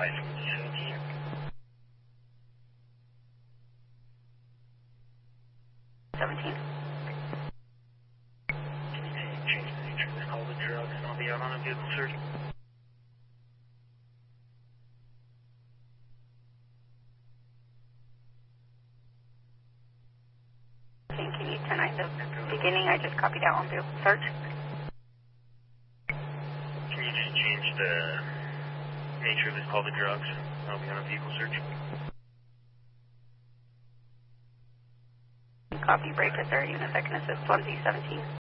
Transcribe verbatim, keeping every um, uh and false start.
five seventeen. seventeen. Can you change the nature of this call to drugs and I'll be out on a vehicle search? Can you turn nine the beginning? I just copied out on vehicle search. Can you just change the nature of this call to drugs? I'll be on a vehicle search. Copy, break with third unit that can assist one Z seventeen.